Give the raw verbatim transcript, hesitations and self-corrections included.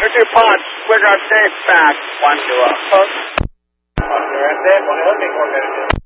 Two two pod, quick on safe back. One two up. Post. You're at that one. Looking for minutes.